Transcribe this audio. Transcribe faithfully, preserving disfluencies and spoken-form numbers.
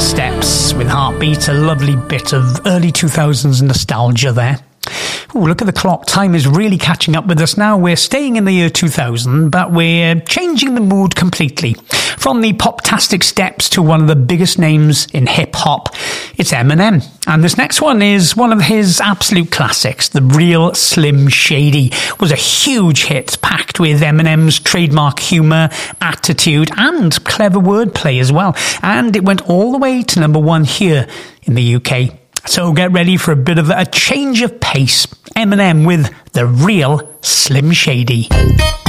Steps with Heartbeat, a lovely bit of early two thousands nostalgia there. Ooh, look at the clock. Time is really catching up with us now. We're staying in the year two thousand, but we're changing the mood completely. From the pop-tastic steps to one of the biggest names in hip-hop, it's Eminem. And this next one is one of his absolute classics. The Real Slim Shady was a huge hit, packed with Eminem's trademark humour, attitude, and clever wordplay as well. And it went all the way to number one here in the U K. So get ready for a bit of a change of pace. Eminem with The Real Slim Shady.